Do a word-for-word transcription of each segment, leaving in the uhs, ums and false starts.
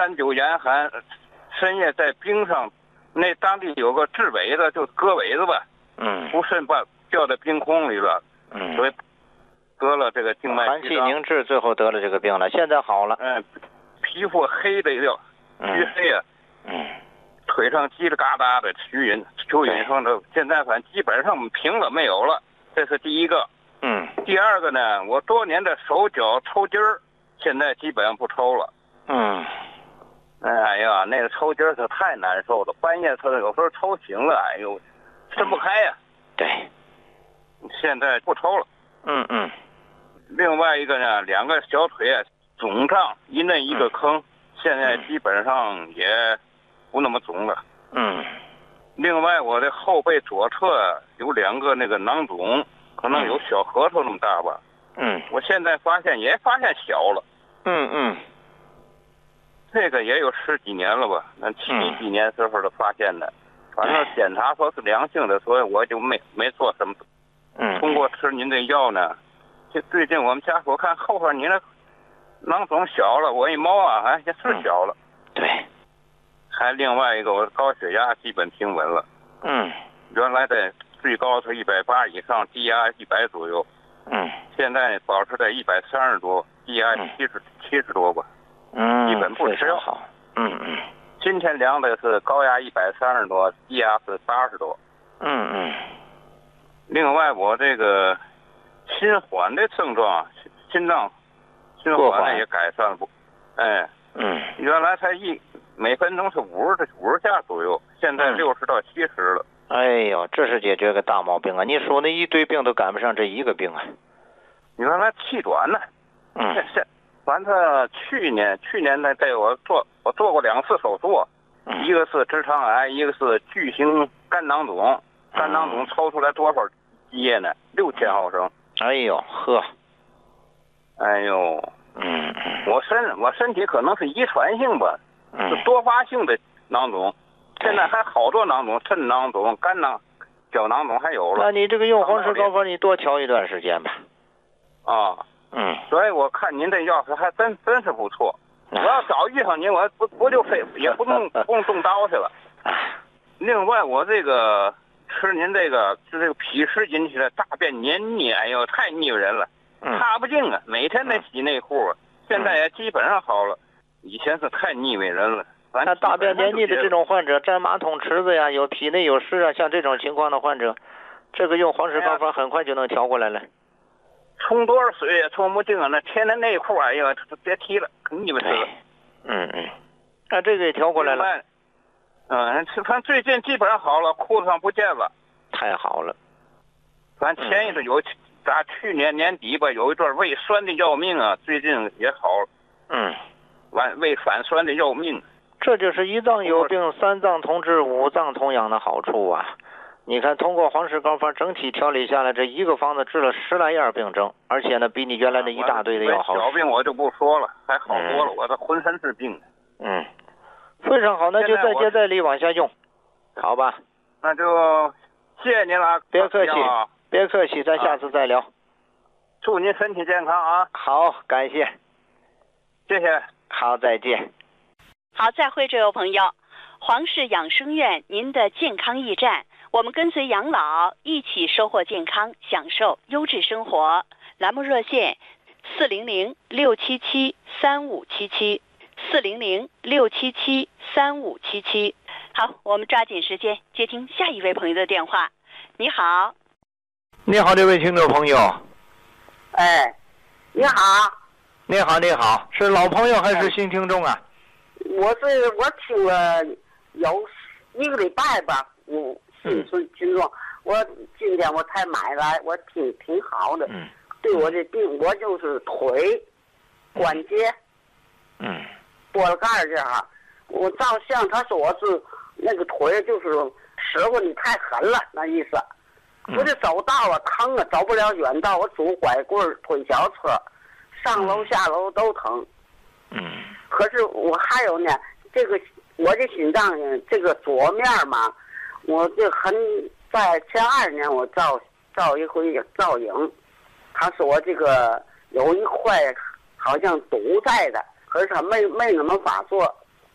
三九严寒，深夜在冰上，那当地有个治尾的，就割尾子吧， 嗯， 不慎把掉在冰空里了， 嗯， 所以得了这个静脉寒气曲张， 凝滞，最后得了这个病了，现在好了。 嗯，皮肤黑的要黢黑啊， 嗯， 腿上叽里嘎达的蚯蚓，蚯蚓上的现在反正基本上平了没有了，这是第一个。 嗯， 第二个呢，我多年的手脚抽筋儿，现在基本上不抽了。 嗯， 哎呀，那个抽筋儿是太难受了，半夜他有时候抽醒了，哎呦，伸不开呀、 嗯。对， 现在不抽了。 嗯嗯。 另外一个呢，两个小腿啊肿胀，一嫩一个坑，嗯、现在基本上也不那么肿了。 嗯。 另外，我的后背左侧有两个那个囊肿。可能有小核桃那么大吧。 嗯， 我现在发现也发现小了。 嗯嗯， 这个也有十几年了吧？那七几年时候的发现的， 嗯、 反正检查说是良性的，所以我就没没做什么。 嗯， 通过吃您这药呢，就最近我们家我看后边你那囊肿小了，我一摸啊，哎也是小了。 嗯、对。 还另外一个，我高血压基本平稳了。 嗯。 原来的。最高是一百八以上，低压一百左右。 嗯， 现在保持在一百三十多，低压七十七十多吧。 嗯， 基本不吃药。 好。嗯嗯。 今天量的是高压一百三十多，低压是八十多。 嗯嗯。 另外，我这个心缓的症状，心脏心缓也改善了不？哎。 嗯。 原来才一每分钟是五十五十下左右，现在六十到七十了。 哎呦，这是解决个大毛病啊！你说那一堆病都赶不上这一个病啊！ 原来气短呢， 嗯， 是，反正去年去年呢，在我做我做过两次手术， 嗯、 一个是直肠癌，一个是巨型肝囊肿，肝囊肿抽出来多少液呢？六千毫升。 哎呦呵， 哎呦， 嗯， 我身我身体可能是遗传性吧， 嗯、 是多发性的囊肿。现在还好多囊肿，肾囊肿、肝囊、小囊肿还有了。 那你这个用黄石膏方，你多调一段时间吧。 啊， 嗯。 所以我看您这药是还真真是不错。我要早遇上您，我不不就非也不用不用动刀去了。另外，我这个吃您这个就这个脾湿引起的大便黏腻，哎呦，太腻人了，擦不净啊！每天得洗内裤， 嗯、 现在也基本上好了。以前是太腻味人了。 那大便黏腻的这种患者，占马桶池子呀，有体内有湿啊，像这种情况的患者，这个用黄石膏方很快就能调过来了。 冲多少水也冲不净啊！那天的内裤，哎呀，别提了，可腻味死了。 嗯嗯，那这个也调过来了。 嗯，反正最近基本上好了，裤子上不见了。 太好了。 反正前一阵有，打去年年底吧，有一段胃酸的要命啊，最近也好了。 嗯。 完胃反酸的要命。 这就是一脏有病，三脏同治，五脏同养的好处啊！你看，通过黄石膏方整体调理下来，这一个方子治了十来样病症，而且呢，比你原来的一大堆的要好。 小病我就不说了，还好多了，嗯、我这浑身是病。 嗯，非常好，那就再接再厉往下用，好吧？ 那就谢谢您了， 别客气，别客气，咱下次再聊。 祝您身体健康啊！ 好，感谢， 谢谢。 好，再见。 好，再会，这位朋友，黄氏养生院，您的健康驿站，我们跟随养老，一起收获健康，享受优质生活。栏目热线：四零零六七七三五七七，四零零六七七三五七七。好，我们抓紧时间接听下一位朋友的电话。你好， 你好，这位听众朋友。 哎，你好。 你好，你好，是老朋友还是新听众啊？ 我是我听了有一个礼拜吧，我新村听众，我今天我才买来，我听挺好的。 嗯， 对我这病，我就是腿关节， 嗯， 拨了盖这儿，我照相，他说我是那个腿就是使唤你太狠了，那意思。我这走道啊疼啊，走不了远道，我拄拐棍推小车，上楼下楼都疼。 嗯。 可是我还有呢，这个我这心脏呢，这个左面嘛，我这很在前二年我照照一回照影，他说我这个有一块好像堵在的，可是他没没那么发作，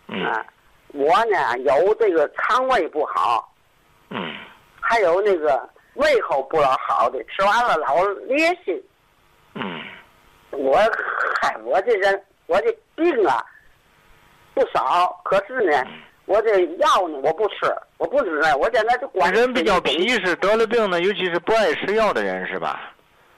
嗯、 啊，我呢有这个肠胃不好， 嗯， 还有那个胃口不老好的，吃完了老烈心。 嗯， 我嗨，我这人我这病啊不少，可是呢，我这药呢我不吃，我不吃，我现在就管。 人比较皮实，得了病呢，尤其是不爱吃药的人，是吧？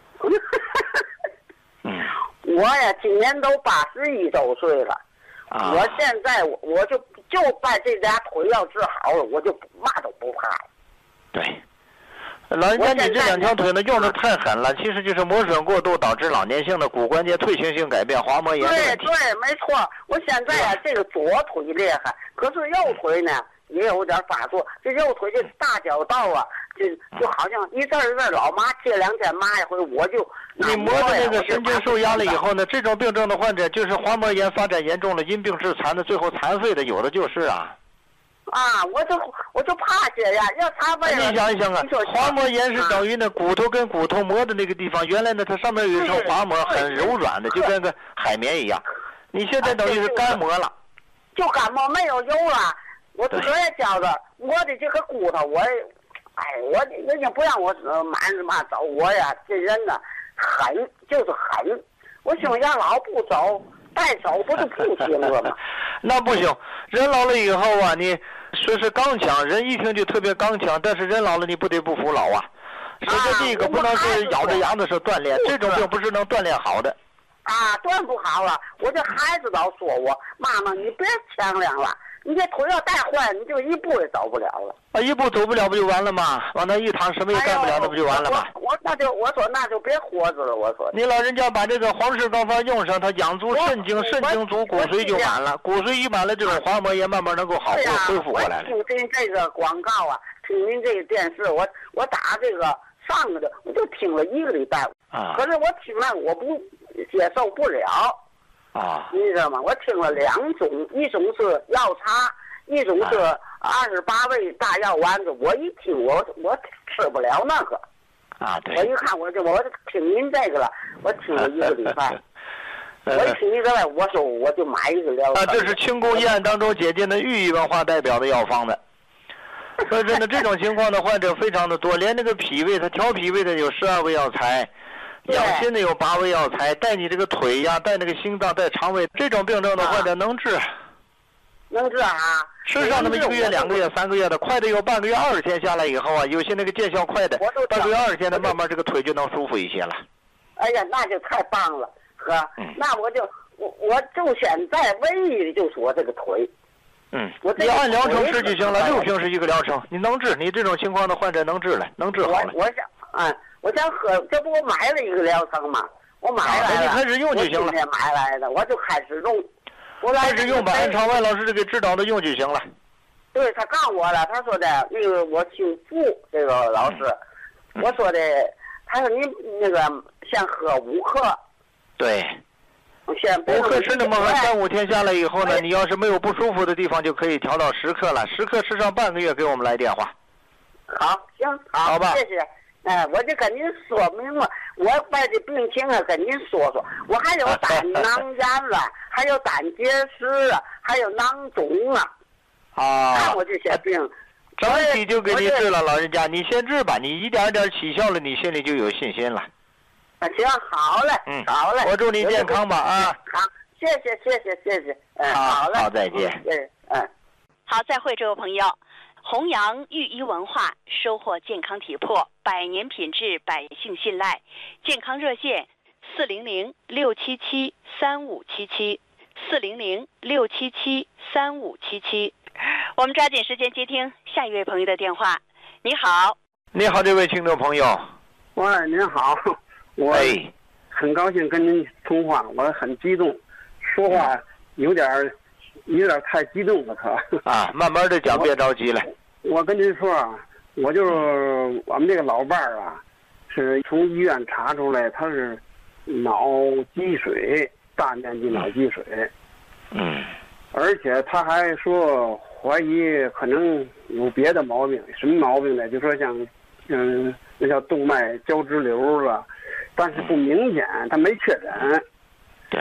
嗯， 我呀，今年都八十一周岁了， 啊、 我现在我我就就把这俩腿要治好了，我就嘛都不怕了。 对。老人家，你这两条腿呢用的太狠了，其实就是磨损过度导致老年性的骨关节退行性改变、滑膜炎的问题。 对对，没错。我现在啊，这个左腿厉害，可是右腿呢也有点发作。这右腿这大脚道啊，就就好像一阵一阵老麻，这两天麻一回，我就你磨的那个神经受压了以后呢，这种病症的患者就是滑膜炎发展严重了，因病致残的，最后残废的有的就是啊。 啊，我就我就怕这呀，要他为了。 你想一想啊，滑膜炎是等于呢骨头跟骨头磨的那个地方，原来呢它上面有一层滑膜，很柔软的，就跟个海绵一样。你现在等于是干磨了。 就干磨没有油了，我自个儿也觉着，我的这个骨头，我，哎，我人家不让我满是嘛走，我呀这人呢狠就是狠，我想要老不走。带走不是不行了吗？ 那不行，人老了以后啊，你说是刚强，人一听就特别刚强，但是人老了你不得不服老啊。首先第一个不能是咬着牙的时候锻炼，这种病不是能锻炼好的。 啊，锻不好了，我这孩子老说我妈妈，你别强亮了，你这腿要带坏，你就一步也走不了了。 啊，一步走不了不就完了吗？往那一躺，什么也干不了，那不就完了吗？ 我我那就我说那就别活着了，我说。 你老人家把这个黄氏膏方用上，它养足肾精，肾精足，骨髓就满了，骨髓一满了，这种滑膜炎慢慢能够好恢复过来了。 我听听这个广告啊，听您这个电视，我我打这个上个的，我就听了一个礼拜。 啊。 可是我听了我不接受不了。 啊。 你知道吗？我听了两种，一种是药茶，一种是二十八味大药丸子。我一听我我吃不了那个。 啊，对。 我一看我就我就听您这个了，我听了一个礼拜。我一听一个礼拜，我说我就买一个疗程。 啊，这是清宫医案当中解禁的寓意文化代表的药方的。所以说呢，这种情况的患者非常的多，连那个脾胃，它调脾胃的有十二味药材。养心的有八味药材，带你这个腿呀，带那个心脏，带肠胃，这种病症的患者能治， 能治啊。 吃上那么一个月、两个月、三个月的，快的有半个月、二十天下来以后啊，有些那个见效快的，半个月、二十天的，慢慢这个腿就能舒服一些了。 哎呀，那就太棒了，哥， 嗯、 那我就我我就现在唯一的就是我这个腿。 嗯，你按疗程吃就行了，六瓶是一个疗程，你能治，你这种情况的患者能治了，能治好了。 我我想，嗯。我想喝，这不我买了一个疗程吗？我买来了， 啊、你开始用就行了。 我今天买来的，我就开始用。我开始用，把按常外老师这个指导的用就行了。 对，他告我了，他说的那个我姓傅，这个老师， 嗯、 我说的，他说你那个先喝五克。 对。 先五克是那么喝，三五天下来以后呢，你要是没有不舒服的地方，就可以调到十克了。十克吃上半个月，给我们来电话。 好，行，好， 好吧， 谢谢。哎，我就跟您说明了，我把这病情啊跟您说说。我还有胆囊炎了，还有胆结石啊，还有囊肿啊。 啊。 看我这些病， 整体就给你治了，老人家，你先治吧，你一点一点起效了，你心里就有信心了。 啊，行，好嘞， 嗯， 好嘞， 我祝你健康吧啊。 好，谢谢，谢谢，谢谢，嗯， 好嘞， 好，再见。 谢谢，嗯。 好，再会，这位朋友。弘扬寓医文化，收获健康体魄，百年品质，百姓信赖。健康热线：四零零六七七三五七七，四零零六七七三五七七。我们抓紧时间接听下一位朋友的电话。你好， 你好，这位听众朋友。 喂，您好，我很高兴跟您通话，我很激动，说话有点有点太激动了，可啊，慢慢的讲，别着急了。 我跟您说啊，我就是我们这个老伴儿啊，是从医院查出来他是脑积水，大面积脑积水。 嗯。 而且他还说怀疑可能有别的毛病，什么毛病呢？就说像，嗯，那叫动脉胶质瘤了，但是不明显，他没确诊。 对。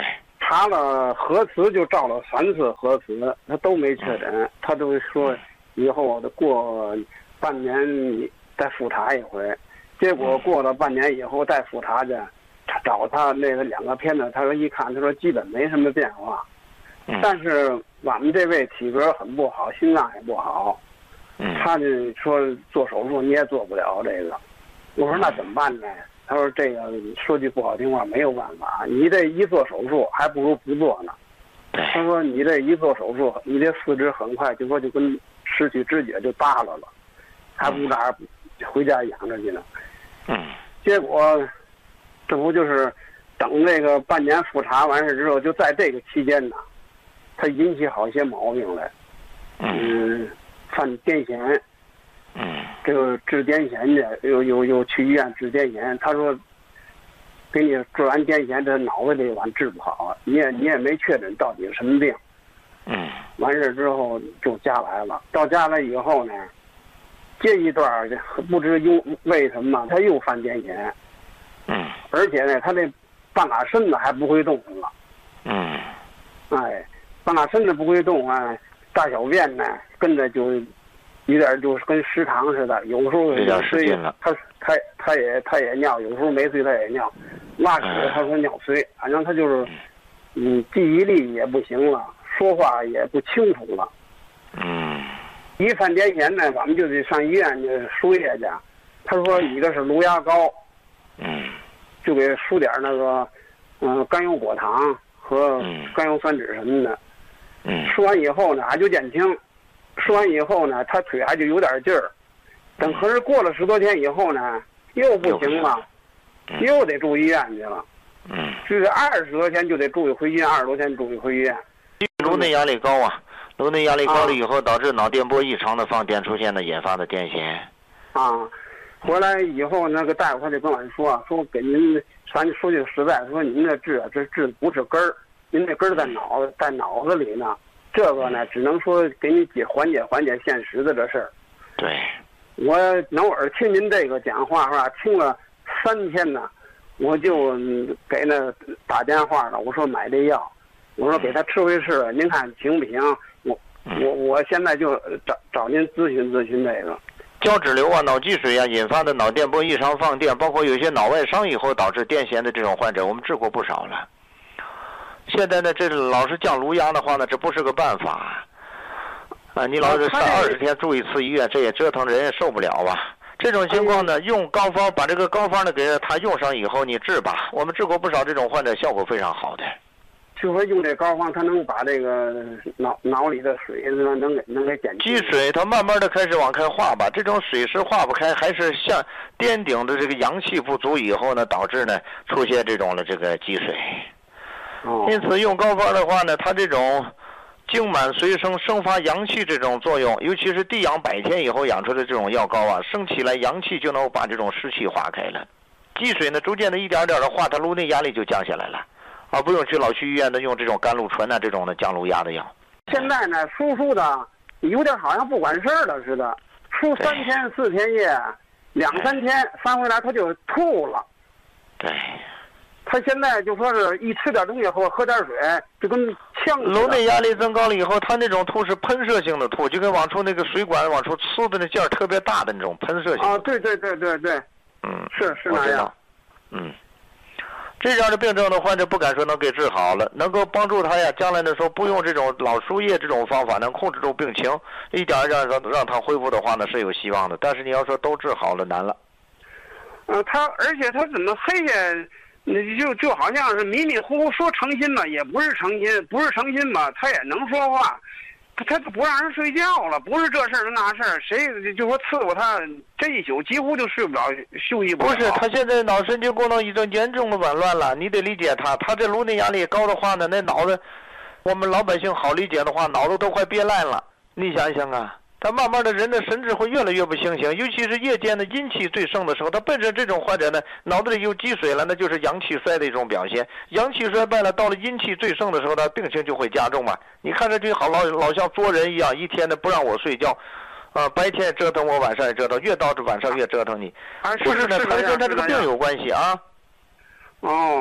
查了核磁就照了三次核磁，他都没确诊，他都说以后得过半年再复查一回，结果过了半年以后再复查去，找他那个两个片子，他说一看，他说基本没什么变化，但是我们这位体格很不好，心脏也不好，他就说做手术你也做不了这个，我说那怎么办呢？他说这个说句不好听话，没有办法，你这一做手术还不如不做呢。他说你这一做手术，你这四肢很快就说就跟失去知觉就耷拉了，还不如哪回家养着去呢。 嗯， 结果这不就是等那个半年复查完事之后，就在这个期间呢，他引起好些毛病来，嗯，犯癫痫。 嗯， 这个治癫痫去，又又又去医院治癫痫。他说，给你治完癫痫，这脑子这碗治不好，你也你也没确诊到底是什么病。 嗯， 完事之后就家来了。到家来以后呢，这一段不知又为什么他又犯癫痫。 嗯， 而且呢，他这半拉身子还不会动了。 嗯， 哎，半拉身子不会动啊，大小便呢跟着就。有点就是跟食堂似的，有时候有水，他他他也他也尿，有时候没水他也尿，拉屎他说尿水，反正他就是，嗯，记忆力也不行了，说话也不清楚了。 嗯， 一犯癫痫呢，咱们就得上医院去输液去。他说你这是颅压高， 嗯， 就给输点那个，嗯、呃，甘油果糖和甘油酸酯什么的。 嗯， 输完以后呢，还就减轻。说完以后呢，他腿还就有点劲儿，等可是过了十多天以后呢，又不行了，又得住医院去了。 嗯， 就是二十多天就得住一回医院，二十多天住一回医院。 颅内压力高啊，颅内压力高了以后，导致脑电波异常的放电出现的引发的癫痫。 啊，回来以后那个大夫他就跟我说，说给您，咱说句实在，说您这治这治不是根儿，您这根儿在脑子在脑子里呢。这个呢，只能说给你解缓解缓解现实的这事儿。 对， 我偶尔听您这个讲话是吧？听了三天呢，我就给那打电话了。我说买这药，我说给他吃回吃，您看行不行？我我我现在就找找您咨询咨询这个。 胶质瘤啊、脑积水啊引发的脑电波异常放电，包括有些脑外伤以后导致癫痫的这种患者，我们治过不少了。现在呢，这老是降颅压的话呢，这不是个办法啊！你老是上二十天住一次医院，这也折腾人也受不了啊！这种情况呢，用膏方把这个膏方呢给他用上以后，你治吧。我们治过不少这种患者，效果非常好的。 就说用这膏方，它能把这个脑脑里的水能能给能给减积水，它慢慢的开始往开化吧。这种水是化不开，还是像颠顶的这个阳气不足以后呢，导致呢出现这种的这个积水。因此用膏方的话呢，它这种精满随生生发阳气这种作用，尤其是地养百天以后养出的这种药膏啊，生起来阳气就能把这种湿气化开了，积水呢逐渐的一点点的化，它颅内压力就降下来了，而不用去老去医院的用这种甘露醇啊这种的降颅压的药。 现在呢输输的有点好像不管事儿了似的，输三天四天液，两三天翻回来他就吐了。 对。 他现在就说是一吃点东西后喝点水就跟呛。 颅内压力增高了以后，他那种吐是喷射性的吐，就跟往出那个水管往出呲的那劲儿特别大的那种喷射性的。 啊，对对对对对， 嗯， 是是那样。 嗯，这样的病症的患者不敢说能给治好了，能够帮助他呀，将来的时候不用这种老输液这种方法，能控制住病情，一点一点让让他恢复的话呢是有希望的。但是你要说都治好了难了。 呃，他而且他怎么黑下？那就就好像是迷迷糊糊说诚心嘛，也不是诚心，不是诚心嘛，他也能说话，他不让人睡觉了，不是这事儿那事儿，谁就说伺候他这一宿几乎就睡不着，休息不了。 不是，他现在脑神经功能已经严重的紊乱了，你得理解他，他这颅内压力高的话呢，那脑子，我们老百姓好理解的话，脑子都快憋烂了，你想想啊。他慢慢的人的神智会越来越不清醒，尤其是夜间的阴气最盛的时候，他本身这种患者呢，脑子里有积水了，那就是阳气衰的一种表现。阳气衰败了，到了阴气最盛的时候，他病情就会加重嘛。你看这就好老老像作人一样，一天的不让我睡觉，啊、呃，白天折腾我，晚上也折腾，越到这晚上越折腾你， 啊， 不是呢，他跟他这个病有关系啊。 哦，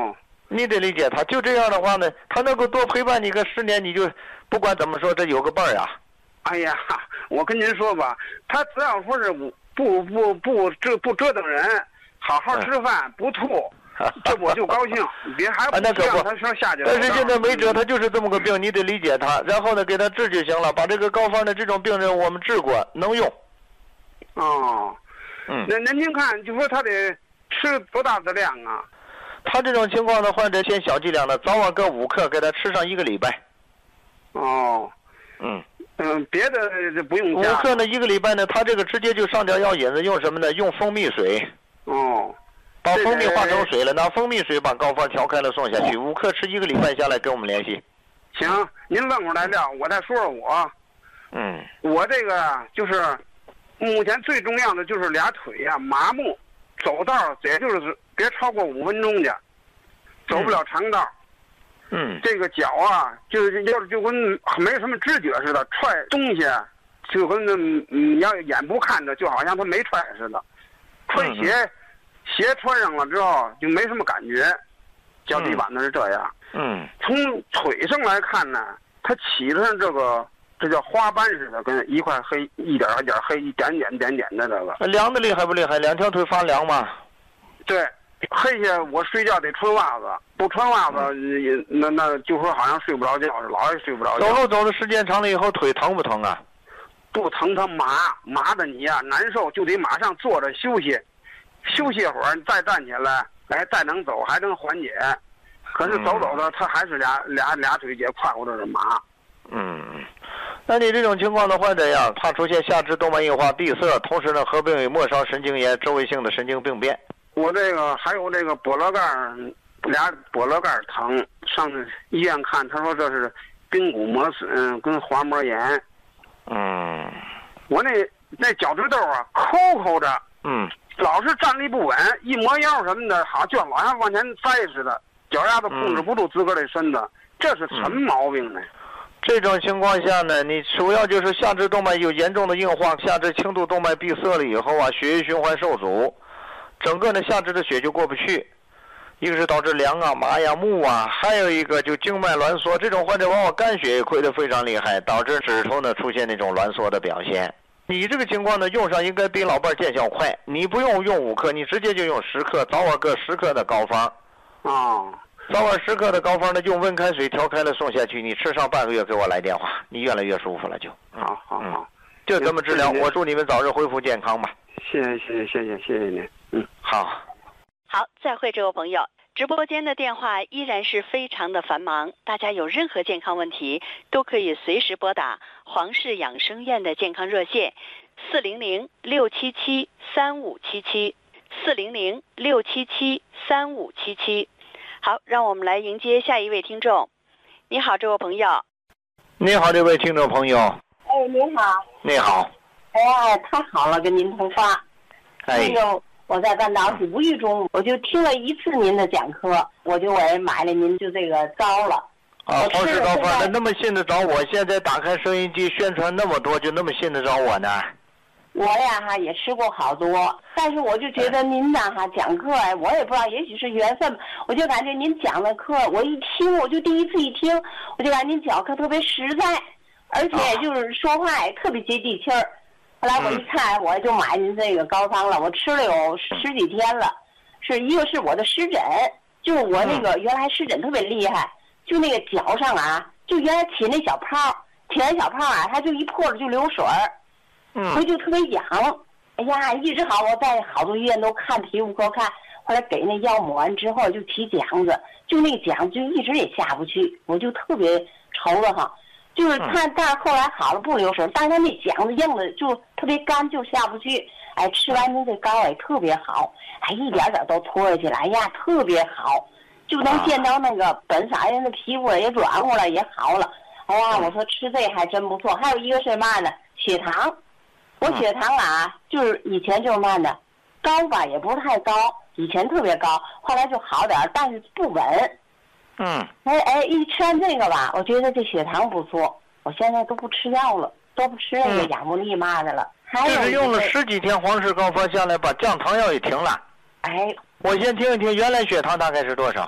你得理解他，就这样的话呢，他能够多陪伴你个十年，你就不管怎么说，这有个伴儿啊。 哎呀，我跟您说吧，他只要说是不不不折不折腾人，好好吃饭，嗯、不吐。这我就高兴，别还不让他说下去。 但是现在没辙，他就是这么个病，你得理解他，然后呢给他治就行了。把这个高方的这种病人我们治过，能用。 哦，嗯，那那您看，就说他得吃多大的量啊？ 他这种情况的患者，先小剂量的，早晚各五克，给他吃上一个礼拜。 哦， 嗯嗯，别的不用加。 五克呢，一个礼拜呢，他这个直接就上点药引子，用什么呢？用蜂蜜水。 哦。 把蜂蜜化成水了，拿蜂蜜水把膏方调开了送下去，五克吃一个礼拜下来跟我们联系。 行，您问过来料，我再说说我。 嗯。 我这个就是目前最重要的就是俩腿呀、啊、麻木，走道也就是别超过五分钟去，走不了长道。 嗯。 这个脚啊，就是要是就跟没什么知觉似的，踹东西就跟那你要眼不看着，就好像他没踹似的，穿鞋。嗯鞋穿上了之后就没什么感觉，脚底板子是这样。 嗯， 从腿上来看呢，它起的这个这叫花斑似的，跟一块黑一点一点黑一点点点点的这个。 凉的厉害不厉害？两条腿发凉吗？ 对，黑下我睡觉得穿袜子，不穿袜子、嗯、那那就说好像睡不着觉，老也睡不着觉。 走路走的时间长了以后，腿疼不疼啊？ 不疼，它麻麻的你呀、啊、难受，就得马上坐着休息。休息会儿再站起来，哎，再能走还能缓解。可是走走的，他还是俩俩俩腿节快活着的麻。 嗯，那你这种情况的患者呀，怕出现下肢动脉硬化闭塞，同时呢合并有末梢神经炎、周围性的神经病变。 我这个还有这个脖棱盖俩脖棱盖疼，上医院看，他说这是髌骨磨损跟滑膜炎。 嗯， 我那那脚趾头啊，抠抠着。 嗯。 老是站立不稳，一磨腰什么的，好就老像往前栽似的，脚丫子控制不住自个儿的身子，嗯、这是什么毛病呢？ 这种情况下呢，你主要就是下肢动脉有严重的硬化，下肢轻度动脉闭塞了以后啊，血液循环受阻，整个呢下肢的血就过不去，一个是导致凉啊、麻呀、木啊，还有一个就静脉挛缩，这种患者往往肝血也亏得非常厉害，导致指头呢出现那种挛缩的表现。你这个情况呢，用上应该比老伴见效快。你不用用五克，你直接就用十克，早晚各十克的膏方。 哦， 早晚十克的膏方呢，用温开水调开了送下去，你吃上半个月给我来电话，你越来越舒服了就。 好好好， 就这么治疗。我祝你们早日恢复健康吧。 谢谢谢谢谢谢谢谢您。嗯， 好。 好，再会，这位朋友。直播间的电话依然是非常的繁忙，大家有任何健康问题都可以随时拨打黄氏养生院的健康热线四零零六七七三五七七四零零六七七三五七七。好，让我们来迎接下一位听众。你好，这位朋友。 你好，这位听众朋友。 哎，你好。 你好。 哎，太好了，跟您通话。 哎。 那个我在半岛无意中我就听了一次您的讲课，我就我买了您就这个膏了。 啊，黄氏膏方的那么信得着我？现在打开收音机宣传那么多，就那么信得着我呢？ 我呀哈也吃过好多，但是我就觉得您呐哈讲课哎，我也不知道，也许是缘分，我就感觉您讲的课，我一听我就第一次一听，我就感觉您讲课特别实在，而且就是说话也特别接地气儿。后来我一看，我就买您这个膏方了，我吃了有十几天了。是一个是我的湿疹，就是我那个原来湿疹特别厉害，就那个脚上啊，就原来起那小泡，起那小泡啊，它就一破了就流水儿， 嗯， 所以就特别痒。哎呀，一直好，我在好多医院都看皮肤科看，后来给那药抹完之后就起茧子，就那茧就一直也下不去，我就特别愁得慌。就是看，但是后来好了不流水，但是他那茧子硬的就特别干，就下不去。哎，吃完您这膏也特别好，哎，一点点都脱下去了，哎呀，特别好，就能见到那个本色人的皮肤也软和了，也好了。哎呀，我说吃这还真不错。还有一个是嘛呢？血糖，我血糖啊，就是以前就是嘛呢，高吧也不是太高，以前特别高，后来就好点，但是不稳。 嗯， 哎哎，一吃完这个吧，我觉得这血糖不错，我现在都不吃药了，都不吃那个养不利嘛的了。还有就是用了十几天黄氏膏方下来，把降糖药也停了。 哎， 我先听一听原来血糖大概是多少？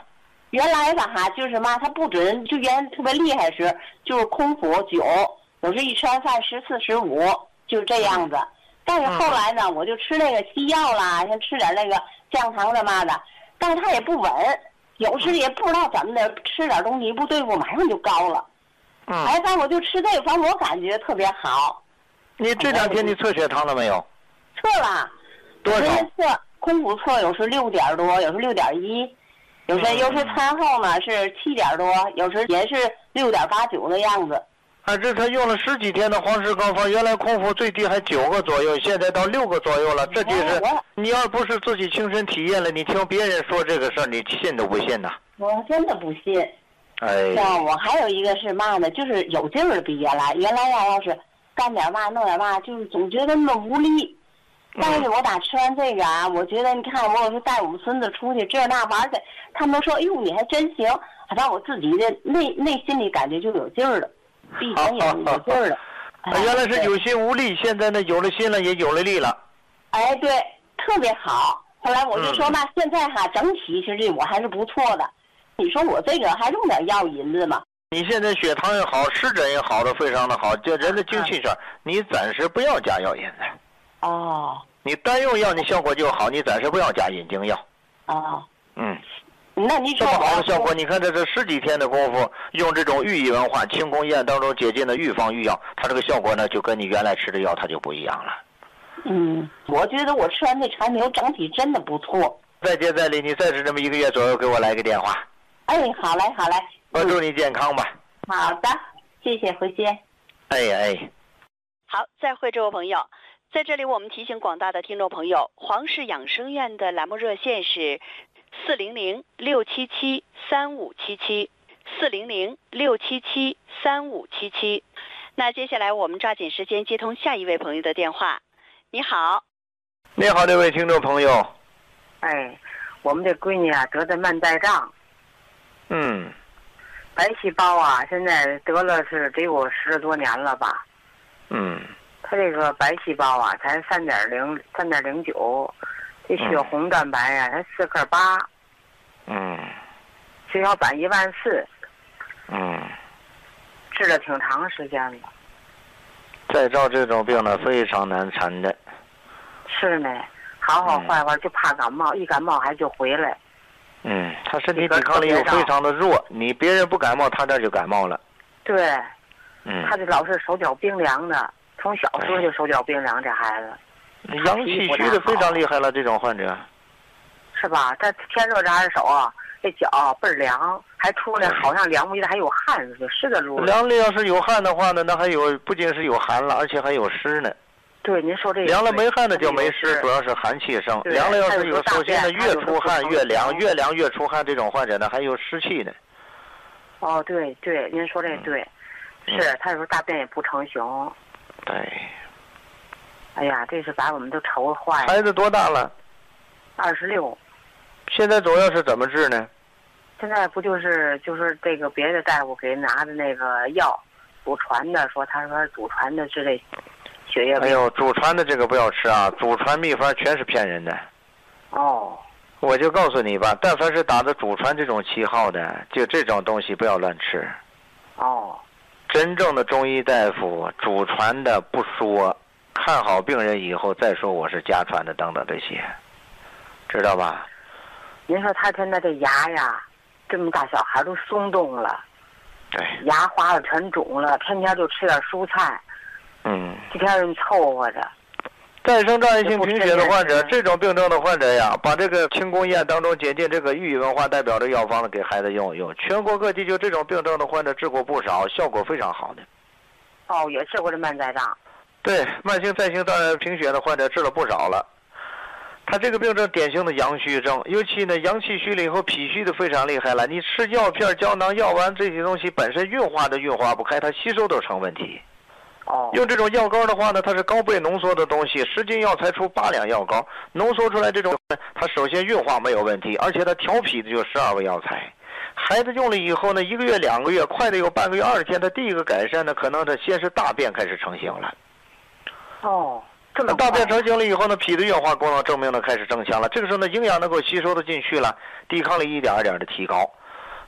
原来吧哈，就是嘛，他不准，就原来特别厉害时，就是空腹九，有时一吃完饭十四十五，就这样子。但是后来呢，我就吃那个西药啦，像吃点那个降糖的嘛的，但是它也不稳，有时也不知道怎么的，吃点东西不对付，马上就高了。 嗯。 哎，反正我就吃这个，反正我感觉特别好。 你这两天你测血糖了没有？ 测了。 多少？ 测空腹测有时六点多，有时六点一。有时有时餐后呢是七点多，有时也是六点八九的样子。 啊，这他用了十几天的黄石膏方，原来空腹最低还九个左右，现在到六个左右了。这就是你要不是自己亲身体验了，你听别人说这个事儿，你信都不信呐？ 我真的不信。 哎。 像我还有一个是嘛呢，就是有劲儿比原来，原来呀要是干点嘛弄点嘛，就是总觉得那么无力。但是我打吃完这个啊，我觉得你看我有时带我们孙子出去这那玩去，他们都说哎呦你还真行，好像我自己的内内心里感觉就有劲儿了，比以前也有劲儿了。 啊，原来是有心无力，现在呢有了心了，也有了力了。 哎，对，特别好。后来我就说那、嗯、现在哈整体其实我还是不错的。你说我这个还用点药引子吗？ 你现在血糖也好，湿疹也好的非常的好，这人的精气神，啊、你暂时不要加药引子。 哦。 你单用药你效果就好，你暂时不要加引经药。 哦。 嗯。 那你这么好的效果，你看这这十几天的功夫，用这种寓意文化清宫宴当中解禁的预防御药，它这个效果呢，就跟你原来吃的药它就不一样了。 嗯，我觉得我吃完这产品，我整体真的不错。 再接再厉，你再吃这么一个月左右，给我来个电话。 哎，好嘞，好嘞。 我祝你健康吧。 好的，谢谢回接。 哎哎。 好，再会，这位朋友。在这里，我们提醒广大的听众朋友，黄氏养生院的栏目热线是四零零六七七三五七七，四零零六七七三五七七。那接下来我们抓紧时间接通下一位朋友的电话。你好。 你好，这位听众朋友。 哎，我们这闺女啊得的慢带障。 嗯。 白细胞啊，现在得了是得有十多年了吧。 嗯。 他这个白细胞啊，才三点零三点零九，这血红蛋白啊，才四克八。 嗯。 血小板一万四。 嗯。 治了挺长时间了。 再照这种病呢，非常难缠的。 是呢，好好坏坏就怕感冒，一感冒还就回来。 嗯，他身体抵抗力又非常的弱，你别人不感冒，他这就感冒了。 对。 嗯。 他这老是手脚冰凉的。从小时候就手脚冰凉，这孩子， 阳气虚的非常厉害了，这种患者， 是吧？他天热这还是手啊，这脚倍儿凉，还出来好像凉不一的，还有汗似的，湿的路。 凉里要是有汗的话呢，那还有不仅是有寒了，而且还有湿呢。 对，您说这凉了没汗的就没湿，主要是寒气生。凉了要是有，首先呢越出汗越凉，越凉越出汗，这种患者呢还有湿气呢。 哦，对对，您说这对， 嗯、 是他有时候大便也不成形。 对， 哎呀，这是把我们都愁坏了。 孩子多大了？ 二十六。 现在主要是怎么治呢？ 现在不就是就是这个别的大夫给拿的那个药，祖传的，说他说祖传的治这血液病。 哎呦，祖传的这个不要吃啊！祖传秘方全是骗人的。 哦。 我就告诉你吧，但凡是打着祖传这种旗号的，就这种东西不要乱吃。 哦。 真正的中医大夫，祖传的不说，看好病人以后再说我是家传的等等这些，知道吧？ 您说他现在这牙呀，这么大小孩都松动了， 对， 牙花了全肿了，天天就吃点蔬菜， 嗯， 这天人凑合着。 再生障碍性贫血的患者，这种病症的患者呀，把这个清宫宴当中解禁这个寓意文化代表的药方子给孩子用一用。全国各地就这种病症的患者治过不少，效果非常好的。 哦，也治过这慢带障。 对，慢性再生障碍贫血的患者治了不少了。他这个病症典型的阳虚症，尤其呢阳气虚了以后，脾虚的非常厉害了。你吃药片、胶囊、药丸这些东西本身运化都运化不开，它吸收都成问题。 哦， 用这种药膏的话呢，它是高倍浓缩的东西，十斤药才出八两药膏，浓缩出来这种，它首先运化没有问题，而且它调脾的就十二味药材。孩子用了以后呢，一个月、两个月，快的有半个月、二十天，他第一个改善呢，可能他先是大便开始成型了。 哦，这么大便成型了以后呢，脾的运化功能证明呢开始增强了。这个时候呢，营养能够吸收的进去了，抵抗力一点一点的提高。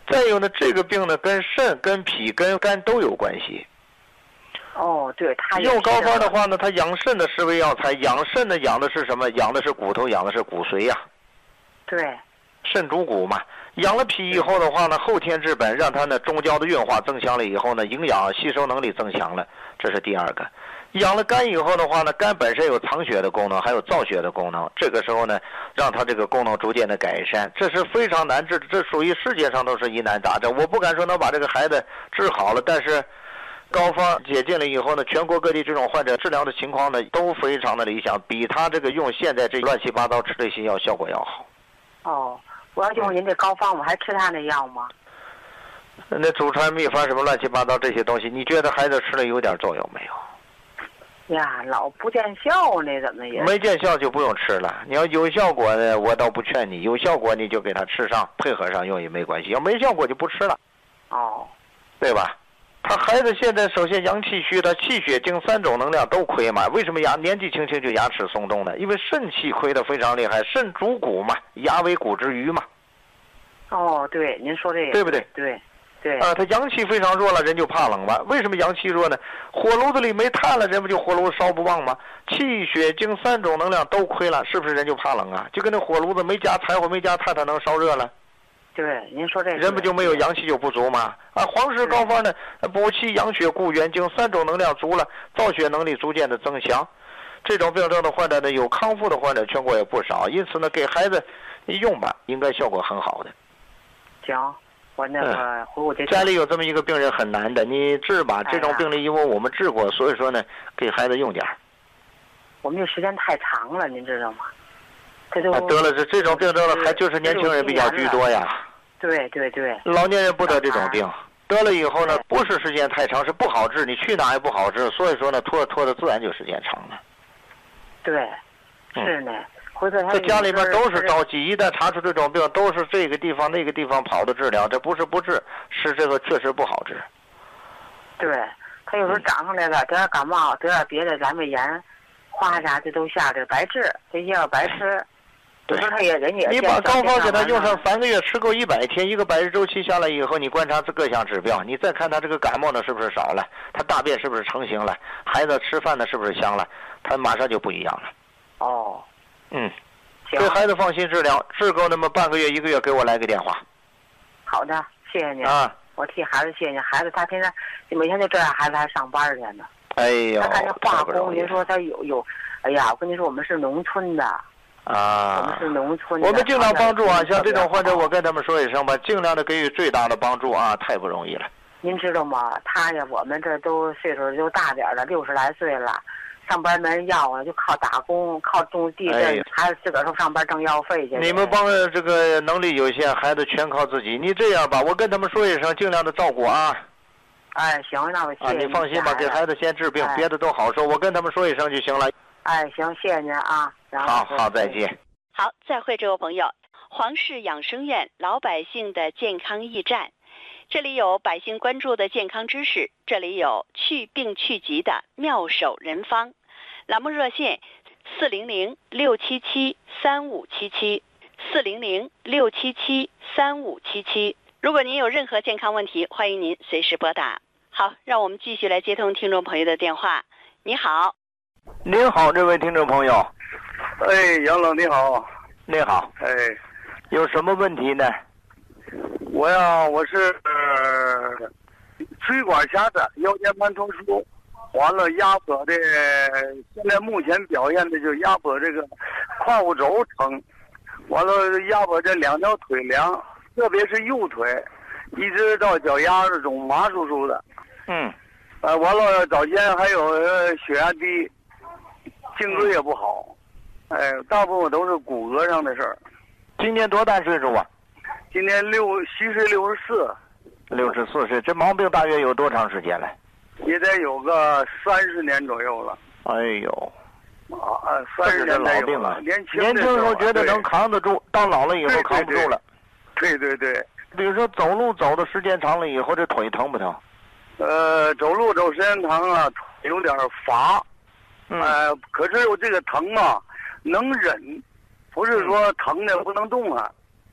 再有呢，这个病呢跟肾、跟脾、跟肝都有关系。 哦，对，他用膏方的话呢，它养肾的是味药材，养肾的养的是什么？养的是骨头，养的是骨髓呀、啊。 对， 肾主骨嘛。养了脾以后的话呢，后天治本，让它呢中焦的运化增强了以后呢，营养吸收能力增强了，这是第二个。养了肝以后的话呢，肝本身有藏血的功能，还有造血的功能，这个时候呢，让它这个功能逐渐的改善，这是非常难治，这属于世界上都是疑难杂症。我不敢说能把这个孩子治好了，但是膏方解禁了以后呢，全国各地这种患者治疗的情况呢都非常的理想，比他这个用现在这乱七八糟吃这些药效果要好。 哦，我要用您这膏方，我还吃他那药吗？ 那祖传秘方什么乱七八糟这些东西，你觉得孩子吃了有点作用没有？ 呀，老不见效呢，怎么也没见效就不用吃了。你要有效果呢，我倒不劝你；有效果你就给他吃上，配合上用也没关系。要没效果就不吃了。 哦， 对吧？他孩子现在首先阳气虚，他气血精三种能量都亏嘛。为什么牙年纪轻轻就牙齿松动呢？因为肾气亏得非常厉害，肾主骨嘛，牙为骨之余嘛。 哦，对，您说这个对不对？ 对。对啊，他阳气非常弱了，人就怕冷了。为什么阳气弱呢？火炉子里没炭了，人不就火炉烧不旺吗？气血精三种能量都亏了，是不是人就怕冷啊？就跟那火炉子没加柴火没加炭，它能烧热了？ 对，您说这个人不就没有阳气就不足吗？啊，黄氏膏方呢，补气养血固元精三种能量足了，造血能力逐渐的增强。这种病症的患者呢，有康复的患者全国也不少，因此呢，给孩子用吧，应该效果很好的。 行。我那个回我这家里有这么一个病人很难的，你治吧。这种病例因为我们治过，所以说呢，给孩子用点。 我们这时间太长了，您知道吗？这都、 啊、得了，这这种病症了，还就是年轻人比较居多呀。 对对对。 老年人不得这种病，得了以后呢，不是时间太长，是不好治，你去哪也不好治，所以说呢，拖着拖着自然就时间长了。 对，是呢。嗯这家里边都是着急，一旦查出这种病，都是这个地方那个地方跑的治疗，这不是不治，是这个确实不好治。 对，他有时候长上来了，得点感冒，得点别的阑尾炎，哗啥这都下这白治，这些药白吃。 对， 他也人家你把膏方给他用上三个月，吃够一百天，一个百日周期下来以后，你观察这各项指标，你再看他这个感冒呢是不是少了，他大便是不是成型了，孩子吃饭呢是不是香了，他马上就不一样了。 哦。 嗯，给孩子放心治疗，治够那么半个月一个月，给我来个电话。 好的，谢谢您啊！ 我替孩子谢谢您。孩子他现在每天就这样，孩子还上班去呢。 哎呦， 他干这化工，您说他有有，哎呀，我跟您说，我们是农村的啊， 我们是农村的。 我们尽量帮助啊，像这种患者，我跟他们说一声吧，尽量的给予最大的帮助啊，太不容易了。 您知道吗？他呀，我们这都岁数就大点了，六十来岁了。上班没人要啊，就靠打工，靠种地震，哎、孩子自个儿说上班挣药费去。 你们帮这个能力有限，孩子全靠自己。你这样吧，我跟他们说一声，尽量的照顾啊。 哎，行，那我谢谢你。啊，你放心吧，给孩子先治病， 哎、 别的都好说。我跟他们说一声就行了。 哎，行，谢谢您啊。 好好，再见。 好，再会，这位朋友。黄氏养生院老百姓的健康驿站，这里有百姓关注的健康知识，这里有去病去疾的妙手人方。栏目热线四零零六七七三五七七四零零六七七三五七七。如果您有任何健康问题，欢迎您随时拨打。好，让我们继续来接通听众朋友的电话。你好。 您好，这位听众朋友。 哎，杨老你好。 你好。 哎， 有什么问题呢？ 我呀，我是呃椎管狭窄，腰间盘突出。完了，压迫的，现在目前表现的就压迫这个胯骨轴疼，完了压迫这两条腿凉，特别是右腿，一直到脚丫子总麻酥酥的。 嗯。 呃，完了早先还有血压低，颈椎也不好，哎，大部分都是骨骼上的事儿。 今年多大岁数啊？ 今年六虚岁六十四。 六十四岁，这毛病大约有多长时间了？ 也得有个三十年左右了。 哎呦， 啊，三十年老病了。 年轻年轻时候觉得能扛得住，到老了以后扛不住了。 对对 对, 对。 比如说走路走的时间长了以后，这腿疼不疼？ 呃，走路走时间长啊，有点乏。 嗯。 呃，可是有这个疼啊，能忍，不是说疼的不能动啊。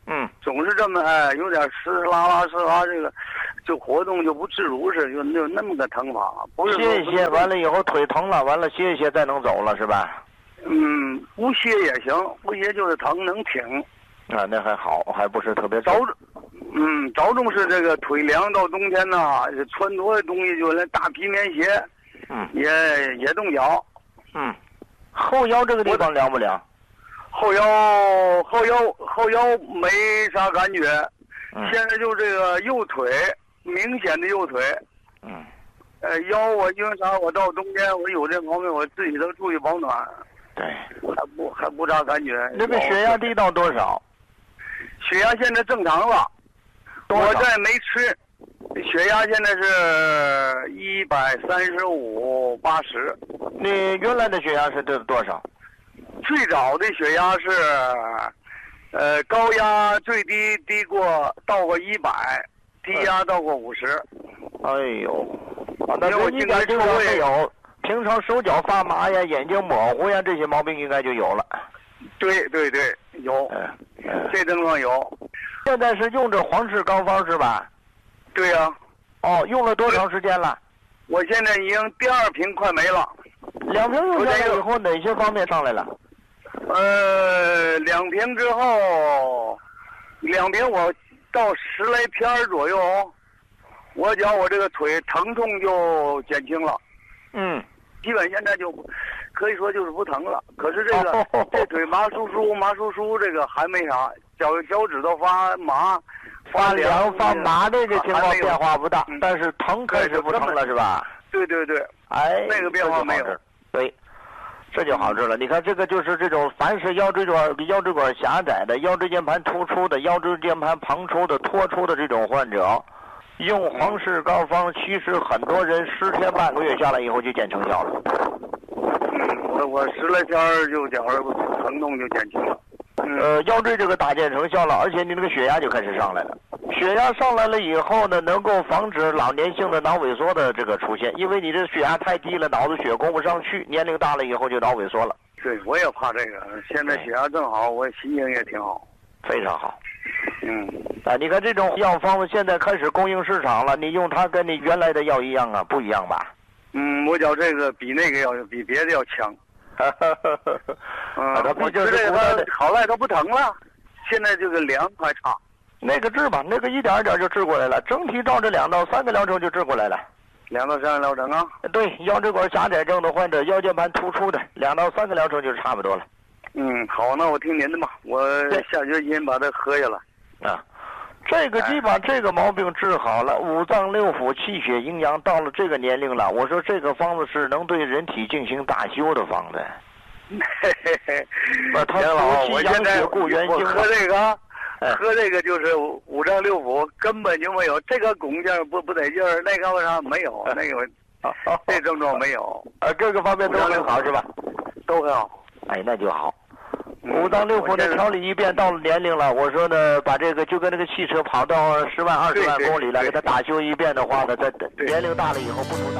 嗯， 总是这么哎，有点湿湿拉拉湿拉，这个就活动就不自如似的，就就那么个疼法。不是歇一歇，完了以后腿疼了，完了歇一歇再能走了是吧？ 嗯，不歇也行，不歇就是疼能挺。 啊，那还好，还不是特别着重。嗯，着重是这个腿凉，到冬天呢，穿多的东西就那大皮棉鞋， 嗯， 也也冻脚。 嗯，后腰这个地方凉不凉？ 后腰后腰后腰没啥感觉， 嗯、 现在就这个右腿明显的右腿。 嗯， 呃，腰我因为啥？我到冬天我有这毛病，我自己都注意保暖。 对， 还不还不咋感觉。 那个血压低到多少？ 血压现在正常了。我这没吃，血压现在是一百三十五八十。 你原来的血压是多多少？ 最早的血压是，呃，高压最低低过到过一百，低压到过五十。 哎呦，啊，那这一点症状没有。平常手脚发麻呀，眼睛模糊呀，这些毛病应该就有了。 对对对，有， 嗯嗯、 这症状有。 现在是用着黄氏膏方是吧？ 对呀、 啊。哦，用了多长时间了？ 我现在已经第二瓶快没了。 两瓶用下来以后，哪些方面上来了？ 呃，两瓶之后，两瓶我到十来天左右，我讲我这个腿疼痛就减轻了。 嗯。 基本现在就可以说就是不疼了，可是这个、哦、这腿麻酥酥麻酥酥，这个还没啥，脚脚趾头发麻、 发凉、发麻这个情况变化不大，嗯、但是疼开始不疼了是吧？ 对对对， 哎， 那个变化没有。 对，这就好治了。你看这个就是这种，凡是腰椎管、腰椎管狭窄的、腰椎间盘突出的、腰椎间盘旁出的、脱出的这种患者。用黄氏膏方，其实很多人十天半个月下来以后就见成效了。 嗯，我我十来天就脚疼痛就减轻了。嗯、 呃，腰椎这个大见成效了，而且你那个血压就开始上来了。血压上来了以后呢，能够防止老年性的脑萎缩的这个出现，因为你这血压太低了，脑子血供不上去，年龄大了以后就脑萎缩了。 对，我也怕这个。现在血压正好，我心情也挺好。 非常好。 嗯， 啊，你看这种药方子现在开始供应市场了，你用它跟你原来的药一样啊？不一样吧？ 嗯，我觉这个比那个要比别的要强。嗯， 它我吃这个好赖它不疼了，现在这个凉还差。 那个治吧，那个一点一点就治过来了，整体照这两到三个疗程就治过来了。 两到三个疗程啊？ 对，腰椎管狭窄症的患者，腰间盘突出的，两到三个疗程就差不多了。 嗯，好，那我听您的吧，我下决心把它喝下来。 啊，这个基本上这个毛病治好了，五脏六腑、气血阴阳到了这个年龄了，我说这个方子是能对人体进行大修的方子。 嘿嘿嘿， 他补气养血固元精。 我喝这个，喝这个就是五脏六腑根本就没有这个拱劲儿不不得劲儿，那个为啥没有？那个这症状没有。 啊，各个方面都很好是吧？ 都很好。 哎，那就好。五脏六腑的调理一遍，到了年龄了，我说呢，把这个就跟那个汽车跑到十万、二十万公里了，给它打修一遍的话呢，在年龄大了以后不出大。